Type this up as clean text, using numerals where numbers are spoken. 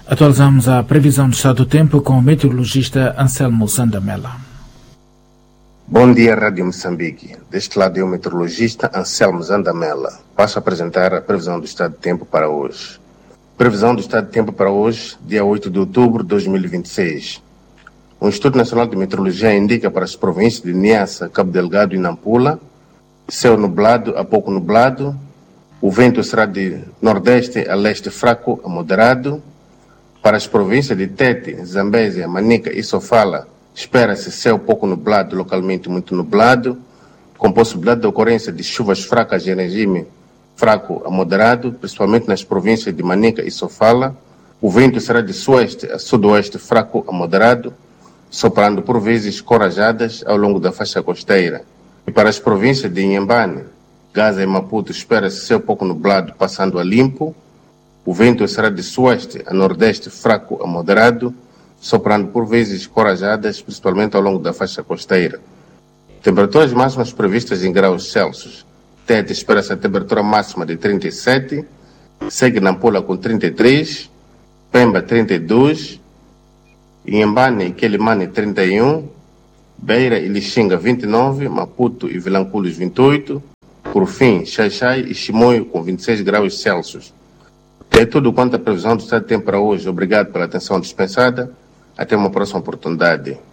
Atualizamos a previsão do estado do tempo com o meteorologista Anselmo Zandamela. Bom dia, Rádio Moçambique. Deste lado é o meteorologista Anselmo Zandamela. Passo a apresentar a previsão do estado de tempo para hoje. Previsão do estado de tempo para hoje, dia 8 de outubro de 2026. O Instituto Nacional de Meteorologia indica para as províncias de Niassa, Cabo Delgado e Nampula céu nublado a pouco nublado. O vento será de nordeste a leste fraco a moderado. Para as províncias de Tete, Zambésia, Manica e Sofala, espera-se céu pouco nublado, localmente muito nublado, com possibilidade de ocorrência de chuvas fracas em regime fraco a moderado, principalmente nas províncias de Manica e Sofala. O vento será de sueste a sudoeste fraco a moderado, soprando por vezes corajadas ao longo da faixa costeira. E para as províncias de Inhambane, Gaza e Maputo, espera-se céu pouco nublado, passando a limpo. O vento será de sueste a nordeste fraco a moderado, soprando por vezes corajadas, principalmente ao longo da faixa costeira. Temperaturas máximas previstas em graus Celsius. Tete espera-se a temperatura máxima de 37, segue Nampula com 33, Pemba 32, Inhambane e Quelimane 31, Beira e Lixinga 29, Maputo e Vilanculos 28, por fim, Xaixai e Chimoio com 26 graus Celsius. É tudo quanto a previsão do estado de tempo para hoje. Obrigado pela atenção dispensada. Até uma próxima oportunidade.